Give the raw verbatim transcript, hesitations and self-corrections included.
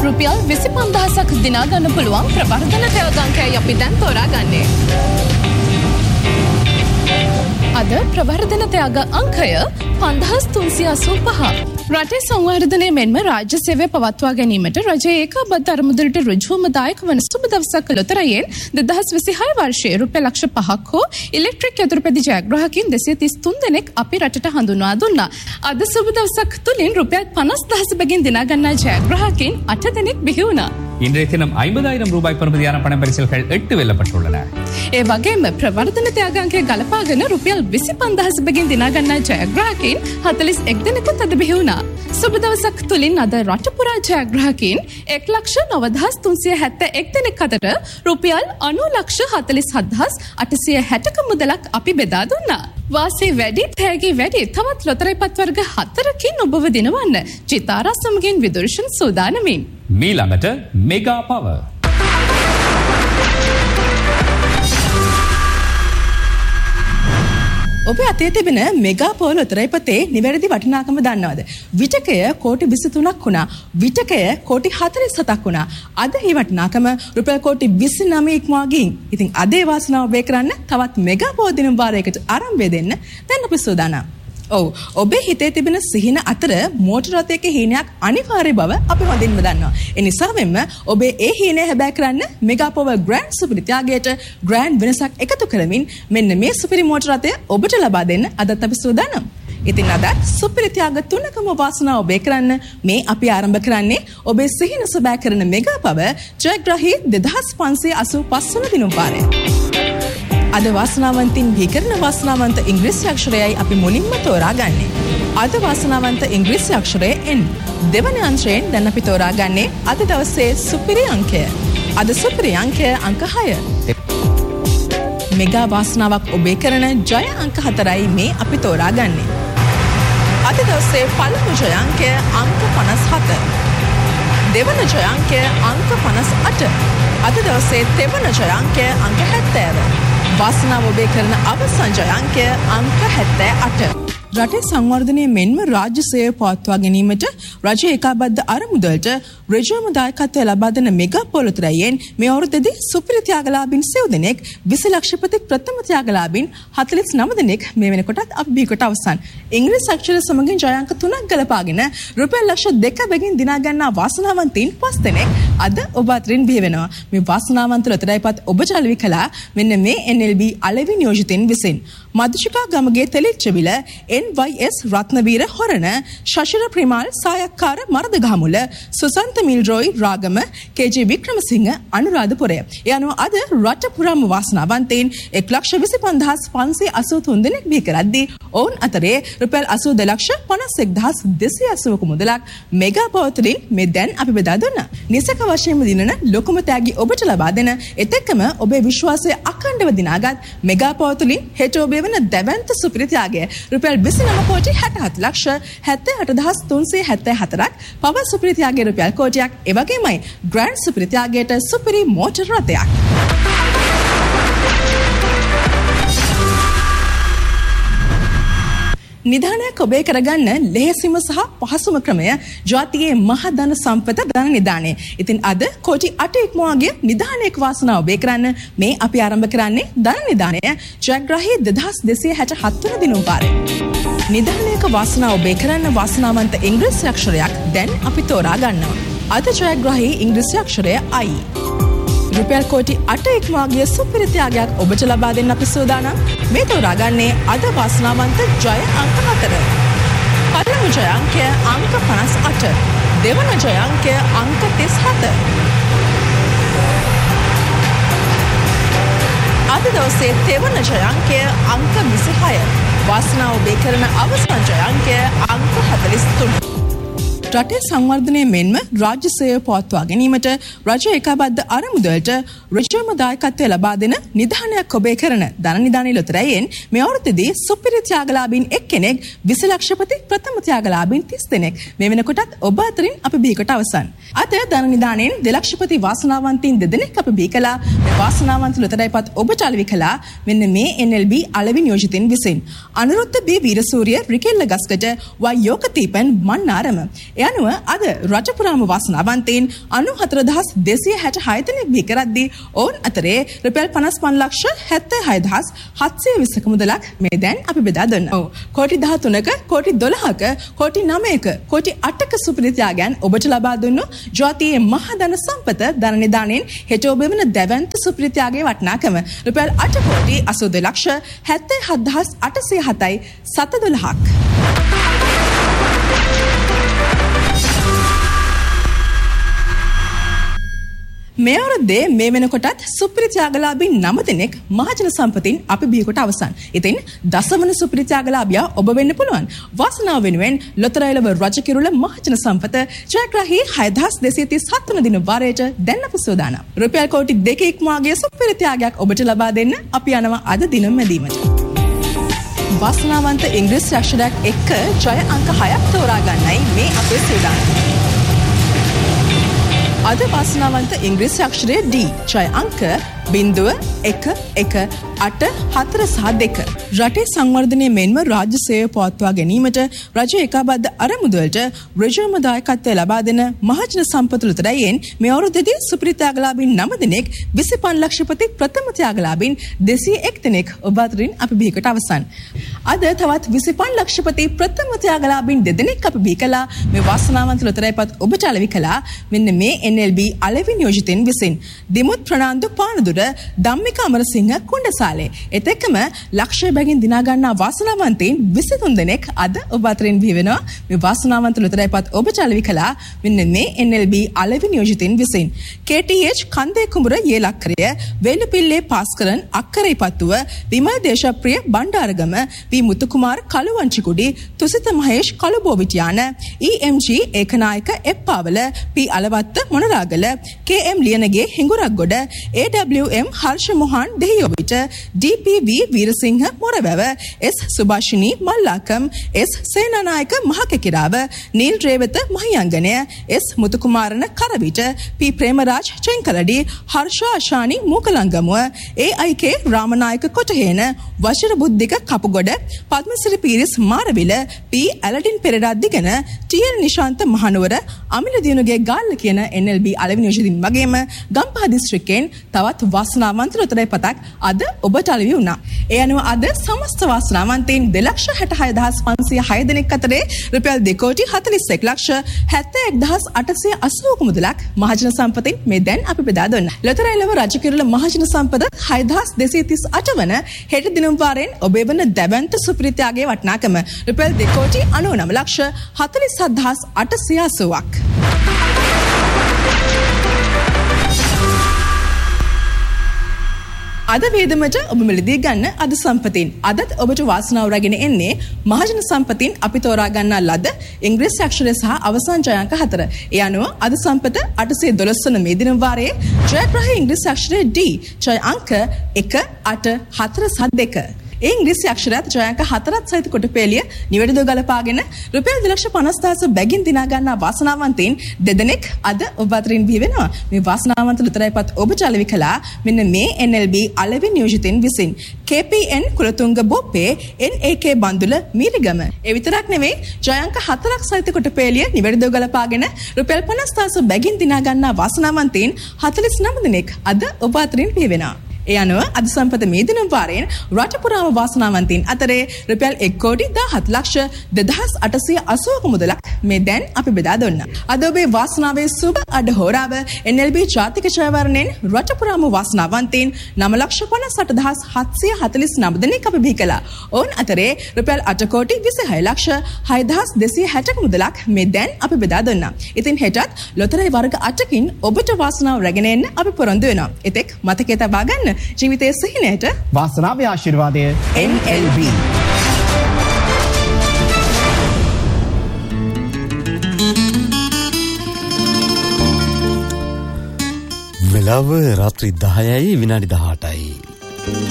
රුපියල් විසි පන්දාහසක් දිනා ගන්න පුළුවන් ප්‍රවර්ධන තෙල්ගංකයයි අපි දැන් තෝරාගන්නේ. අද ප්‍රවර්ධන ත්‍යාග අංකය පන්දහස් තුන්සිය අසූ පහ. රටේ සංවර්ධනය මෙන්ම රාජ්‍ය සේවය පවත්වා ගැනීමට රජයේ ඒකාබද්ධ අරමුදලට ඍජුවම දායක වන සුබ දවසක් ලොතරැයෙන් දෙදහස් විසිහය වර්ෂයේ රුපියල් ලක්ෂ පහක් හෝ ඉලෙක්ට්‍රික් යතුරුපැදි ජයග්‍රාහකයින් දෙසිය තිස් තුන් දෙනෙක් අපි රටට හඳුන්වා දුන්නා. අද සුබ දවසක් තුලින් රුපියල් පනස් දහස බැගින් දිනා ගන්නා ජයග්‍රාහකයින් අට දෙනෙක් බිහි වුණා. இன்றைய தினம் ஐம்பதாயிரம் ரூபாய் பெறுமதியான பண பரிசில்கள் எட்டு வெல்லப்பட்டுள்ளன. ඒ වගේම ප්‍රවර්ධන ත්‍යාගාංකය ගලපාගෙන රුපියල් විසි පන්දාහස බැගින් දිනා ගන්නා ජයග්‍රාහකයින් හතළිස් එක් දෙනෙකුත් අද බිහි වුණා. සුබ දවසක් තුලින් අද රට පුරා ජයග්‍රාහකයින් එක් ලක්ෂ නව දහස් තුන්සිය හැත්තෑ එක් දෙනෙක් අතර රුපියල් අනූ ලක්ෂ හතළිස් හත් දහස් අටසිය හැටක මුදලක් අපි බෙදා දුන්නා. වාසේ වැඩි තෑගි වැඩි තවත් ලොතරැයි පත් වර්ග හතරකින් ඔබව දිනවන්න චිතාරා සමගින් විදුර්ශන් සූදානමින්. මීළඟට මෙගා පව. ඔබ අතේ තිබෙන මෙගා පව ලොතරැයි පතේ නිවැරදි වටිනාකම දන්නවද? විටකය කෝටි විසි තුනක් වුණා. විටකය කෝටි හතළිස් හතක් වුණා. අද මේ වටිනාකම රුපියල් කෝටි විසි නවය ඉක්මවා ගින්. ඉතින් අද ඒ වාසනාව වේ කරන්න තවත් මෙගා පව දින වාරයකට ආරම්භය දෙන්න දැන් අපි සූදානම්. ඔව් ඔබේ හිතේ තිබෙන සිහින අතර මෝටර රථයක හීනයක් අනිවාර්ය බව අපි හොඳින්ම දන්නවා. ඒ නිසා වෙන්න ඔබේ ඒ හීනය හැබෑ කරන්න මෙගා පවර් ග්‍රෑන්ඩ් සුපිරි ත්‍යාගයට ග්‍රෑන්ඩ් වෙනසක් එකතු කරමින් මෙන්න මේ සුපිරි මෝටර රථය ඔබට ලබා දෙන්න අදත් අපි සූදානම්. ඉතින් අද සුපිරි ත්‍යාග තුනකම වාසනාව ඔබේ කරන්න මේ අපි ආරම්භ කරන්නේ ඔබේ සිහින සබෑ කරන මෙගා පවර් ජයග්‍රාහී දෙදහස් පන්සිය අසූ පහ වන දිනුම් පාරේ. අද වාසනාවන්තින් භීකරණ වාසනාවන්ත ඉංග්‍රීසි අක්ෂරයයි අපි මුලින්ම තෝරාගන්නේ. අද වාසනාවන්ත ඉංග්‍රීසි අක්ෂරය N. දෙවන අංශයෙන් දැන් අපි තෝරාගන්නේ අද දවසේ සුපිරි අංකය. අද සුපිරි අංකය අංක හය. මෙගා වාසනාවක් ඔබේ කරන ජය අංක හතරයි මේ අපි තෝරාගන්නේ. අද දවසේ පළමු ජය අංකය අංක පනස් හත. දෙවන ජය අංකය අංක පනස් අට. අද දවසේ තෙවන ජය අංකය අංක හැත්තෑව. වාසනාව ඔබේ කරන අවසන් ජය අංකය අංක හැත්තෑ අට. රටේ සංවර්ධනය මෙන්ම රාජ්‍ය සේවය පවත්වා ගැනීමට රජයේ ඒකාබද්ධ අරමුදලට ඍජුවම දායකත්වය ලබා දෙන මෙගා පව ලොතරැයියෙන් මේ අවුරුද්දේදී සුපිරි ත්‍යාගලාභීන් සිව් දෙනෙක් විසි ලක්ෂපති ප්‍රථම ත්‍යාගලාභීන් හතළිස් නව දෙනෙක් මේ වෙනකොටත් අපි බිහිකොට අවසන්. ඉංග්‍රීසි අක්ෂර සමගින් ජය අංක තුනක් ගලපාගෙන රුපියල් ලක්ෂ දෙක බැගින් දිනා ගන්නා වාසනාවන්තයින් පස් දෙනෙක් අද ඔබ අතරින් බිහි වෙනවා. මේ වාසනාවන්ත ලොතරැයිපත් ඔබට අලෙවි කළා මෙන්න මේ එන් එල් බී අලෙවි නියෝජිතින් විසින්. මදුෂිකා ගමගේ තෙලිච්චවිල එන් වයි එස් රත්නවීර හොරණ, ශශිර ප්‍රිමාල් සායක්කාර මරදගහමුල, සුසන්ත මිල්රෝයි රාගම, කේ ජේ වික්‍රමසිංහ අනුරාධපුරය. ඒ අනුව අද රට පුරාම වාසනාවන්තයින් එක් ලක්ෂ විසි පන්දාහස් පන්සිය අසූ තුන් දෙනෙක් බිහි කරද්දී ඔවුන් අතරේ රුපියල් අසූ දෙක ලක්ෂ පනස් එක් දහස් දෙසිය අසූවක මුදලක් මෙගා පව තුළින් මේ දැන් අපි බෙදා දුන්නා. නිසක වශයෙන්ම දිනන ලොකුම තෑගි ඔබට ලබා දෙන එතෙක්ම ඔබේ විශ්වාසය අඛණ්ඩව දිනාගත් මෙගා පව තුළින් හෙට ඔබේ වන දැවැන්ත සුපිරි ත්‍යාගය රුපියල් විසි නව කෝටි හැටහත් ලක්ෂ හැත්තෑ අට දහස් තුන්සිය හැත්තෑ හතරක් පවර් සුපිරි ත්‍යාගයේ රුපියල් කෝටියක් එවැගේමයි ග්‍රෑන්ඩ් සුපිරි ත්‍යාගයට සුපිරි මෝටර රථයක්. නිධානයක් ඔබේ කරගන්න ලෙහෙසිම සහ පහසුම ක්‍රමය ජාතියේ මහ ධන සම්පත ධන නිධානය. ඉතින් අද කෝටි අට ඉක්මවාගේ නිධානයක වාසනාව ඔබේ කරන්න මේ අපි ආරම්භ කරන්නේ ධන නිධානය ජයග්‍රාහී දෙදහස් දෙසිය හැටහත් වන දිනුම් පාරේ. නිධානයක වාසනාව ඔබේ කරන්න වාසනාවන්ත ඉංග්‍රීසි අක්ෂරයක් දැන් අපි තෝරා ගන්නවා. අද ජයග්‍රාහී ඉංග්‍රීසි අක්ෂරය I. රුපියල් කෝටි අට ඉක්මවාගේ සුපිරි ත්‍යාගයක් ඔබට ලබා දෙන්න අපි සූදානම්. මේ තෝරාගන්නේ අද වාසනාවන්ත ජය අංක හතර. පළමු ජය අංකය අංක පනස් අට. දෙවන ජය අංකය අංක තිස් හත. අද දවසේ තෙවන ජය අංකය අංක විසි හය. වාසනාව ඔබේ කරන අවසන් ජය අංකය අංක හතළිස් තුන. රටේ සංවර්ධනය මෙන්ම රාජ්‍ය සේවය පවත්වා ගැනීමට රජ ඒකාබද්ධ අරමුදලට ඍජුවම දායකත්වය ලබා දෙන නිධානයක් ඔබේ කරන ධන නිධානයේ ලොතරැයියෙන් මේ අවුරුද්දේදී සුපිරි ත්‍යාගලාභීන් එක්කෙනෙක් විසි ලක්ෂපති ප්‍රථම ත්‍යාගලාභීන් තිස් දෙනෙක් මේ වෙනකොටත් ඔබ අතරින් අපි බිහිකොට අවසන්. අද ධන නිධානයෙන් දෙලක්ෂපති වාසනාවන්තයින් දෙදෙනෙක් අපි බිහි කළා. මේ වාසනාවන්ත ලොතරැයිපත් ඔබට අලෙවි කළා මෙන්න මේ එන් එල් බී අලෙවි නියෝජිතින් විසින්. අනුරුද්ධ බී වීරසූරිය රිකෙල්ල ගස්කට වයි යෝකතීපන් මන්නාරම ඒ අනුව අද රට පුරාම වාසනාවන්තයින් අනූහතර දහස් දෙසිය හැටහය දෙනෙක් බිහි කරද්දී ඔවුන් අතරේ රුපියල් පනස් පහ ලක්ෂ හැත්තෑ හය දහස් හත්සිය විස්සක මුදලක් මේ දැන් අපි බෙදා දුන්නා. ඔව්. කෝටි දහතුනක, කෝටි දොළහක, කෝටි නවයක, කෝටි අටක සුපිරි ත්‍යාගයන් ඔබට ලබා දුන්නු ජාතියේ මහා ධන සම්පත ධන නිධානයෙන් හෙට ඔබ වෙන දැවැන්ත සුපිරි ත්‍යාගයේ වටිනාකම රුපියල් අට කෝටි අසූ දෙක ලක්ෂ හැත්තෑ හත් දහස් අටසිය හතයි සත දොළහක්. මේ අවුරුද්දේ මේ වෙනකොටත් සුපිරි ත්‍යාගලාභීන් නව දෙනෙක් මහජන සම්පතින් අපි බිහිකොට අවසන්. ඉතින් දසවන සුපිරි ත්‍යාගලාභියා ඔබ වෙන්න පුළුවන්. වාසනාව වෙනුවෙන් ලොතරැයිලව රජකිරුළ මහජන සම්පත ජයග්‍රාහී හය දහස් දෙසිය තිස් හත් වන දින වාරයට දැන් අප සූදානම්. රුපියල් කෝටි දෙක ඉක්මවාගේ සුපිරි ත්‍යාගයක් ඔබට ලබා දෙන්න අපි යනවා අද දිනම මැදීමට. වාසනාවන්ත ඉංග්‍රීසි අක්ෂරයක් එක්ක ජය අංක හයක් තෝරා ගන්නයි මේ අපේ සූදානම. අද වාසනාවන්ත ඉංග්‍රීසි අක්ෂරය D ජය අංක බිංදුව එක එක අට හතර සහ දෙක. රටේ සංවර්ධනය මෙන්ම රාජ්‍ය සේවය පවත්වා ගැනීමට රජය ඒකාබද්ධ අරමුදලට ඍජුවම දායකත්වය ලබා දෙන මහජන සම්පත ලොතරැයියෙන් මේ අවුරුද්දේදී සුපිරි ත්‍යාගලාභීන් නව දෙනෙක් විසිපහ ලක්ෂපති ප්‍රථම ත්‍යාගලාභීන් දෙසිය එක් දෙනෙක් ඔබ අතරින් අපි බිහිකොට අවසන්. අද තවත් විසිපහ ලක්ෂපති ප්‍රථම ත්‍යාගලාභීන් දෙදෙනෙක් අපි බිහි කළා. මේ වාසනාවන්ත ලොතරැයිපත් ඔබට අලෙවි කළා මෙන්න මේ එන් එල් බී අලෙවි නියෝජිතයින් විසින්. දිමුත් ප්‍රනාන්දු පානදුර ධම්මික අමරසිංහ කුණ්ඩසාලේ එතෙක්ම ලක්ෂය බැගින් දිනා ගන්නා වාසනාවන්තයින් විසිතුන් දෙනෙක් අද ඔබ අතරින් බිහි වෙනවා. මේ වාසනාවන්ත ලොතරැයිපත් ඔබට අලෙවි කළා මෙන්න මේ එන් එල් බී අලෙවි නියෝජිතයින් විසින්. කේ ටී එච් කන්දේ කුඹුර යේලක්කරය, වේලපිල්ලේ පාස්කරන් අක්කරයිපත්තුව, විමල් දේශප්‍රිය බණ්ඩාරගම, වී මුතුකුමාර කළුවංචිකුඩි, තුසිත මහේෂ් කළුබෝවිටියාන, ඊ එම් ජී ඒකනායක එප්පාවල, පී අලවත්ත මොනරාගල, කේ එම් ලියනගේ හිඟුරක්ගොඩ, ඒ ඩබ්ලිව් එම් හර්ෂ මොහන් දෙහියොවිට, ඩී පී වී Weerasinghe මොරවැව, S සුභාෂිනී මල්ලාකම්, S Senanayake මහකෙකිරාව, Neil Revata මහියංගනය, එස් මුතුකුමාරන කරවිට, පී ප්‍රේමරාජ් චෙන්කලඩි, හර්ෂා අශානි මූකලංගමුව, ඒ අයි කේ රාමනායක කොටහේන, වශර බුද්ධික කපුගොඩ, Padmasiri Peiris Marawila, P ඇලඩින් Perera දිගන, T L Nishantha Mahanuwara, අමිල දිනුගේ ගාල්ල කියන එන් එල් බී අලෙවි නියෝජිතින් වගේම ගම්පහ දිස්ත්‍රික්කයෙන් තවත් වාසනාවන්ත ලොතරැයිපතක් අද ඔබට අලෙවි වුණා. ඒ අනුව අද සමස්ත වාසනාවන්තයින් දෙලක්ෂ හැටහය දහස් පන්සිය හය දෙනෙක් අතරේ රුපියල් දෙකෝටි හතළිස් එක් ලක්ෂ හැත්තෑ එක් දහස් අටසිය අසූවක මුදලක් මහජන සම්පතින් මේ දැන් අපි බෙදා දුන්නා. ලොතරැයිලව රජකිරුළ මහජන සම්පත හය දහස් දෙසිය තිස් අට වන හෙට දිනම් වාරයෙන් ඔබේ වන දැවැන්ත සුපිරි ත්‍යාගයේ වටිනාකම රුපියල් දෙකෝටි අනූනව ලක්ෂ හතළිස් හත් දහස් අටසිය අසූවක්. අද වේදමට ඔබ මිලදී ගන්න අද සම්පතින්. අදත් ඔබට වාසනාව රැගෙන එන්නේ මහජන සම්පතින් අපි තෝරා ගන්නා ලද ඉංග්‍රීසි අක්ෂරය සහ අවසාන ජය අංක හතර. ඒ අනුව අද සම්පත අටසිය දොළොස් වන මේ දින වාරයේ ජයග්‍රාහී ඉංග්‍රීසි අක්ෂරය D ජය අංක එක අට හතර සහ දෙක. ඒ ඉංග්‍රීසි අක්ෂරයත් ජය අංක හතරත් සහිත කොටපේලිය නිවැරදිව ගලපාගෙන රුපියල් දෙලක්ෂ පනස් දහස බැගින් දිනා ගන්නා වාසනාවන්තයින් දෙදෙනෙක් අද ඔබ අතරින් බිහි වෙනවා. මේ වාසනාවන්ත ලොතරැයිපත් ඔබට අලෙවි කළා මෙන්න මේ එන් එල් බී අලෙවි නියෝජිතයින් විසින්. කේ පී එන් කුලතුංග බොප්පේ, එන් ඒ කේ බන්දුල මීරිගම. ඒ විතරක් නෙවෙයි ජය අංක හතරක් සහිත කොටපේලිය නිවැරදිව ගලපාගෙන රුපියල් පනස් දහස බැගින් දිනා ගන්නා වාසනාවන්තයින් හතළිස් නව දෙනෙක් අද ඔබ අතරින් බිහි වෙනවා. ඒ අනුව අද සම්පත මේ දින වාරයෙන් රට පුරාම වාසනාවන්තයින් අතරේ රුපියල් එක් කෝටි දහහත් ලක්ෂ දෙදහස් අටසිය අසූවක මුදලක් මේ දැන් අපි බෙදා දුන්නා. අද ඔබේ වාසනාවේ සුබ අඩ හෝරාව එන් එල් බී ජාතික ජයවර්ණයෙන් රට පුරාම වාසනාවන්තයින් නව ලක්ෂ පනස් අට දහස් හත්සිය හතළිස් නව දෙනෙක් අපි බිහි කළා. ඔවුන් අතරේ රුපියල් අට කෝටි විසිහය ලක්ෂ හය දහස් දෙසිය හැටක මුදලක් මේ දැන් අපි බෙදා දුන්නා. ඉතින් හෙටත් ලොතරැයි වර්ග අටකින් ඔබට වාසනාව රැගෙන එන්න අපි පොරොන්දු වෙනවා. එතෙක් මතකයේ තබා ගන්න ජීවිතයේ සිහිනයට වාසනාවේ ආශිර්වාදය එන් එල් බී. වෙලාව රාත්‍රී දහයයි විනාඩි දහඅටයි.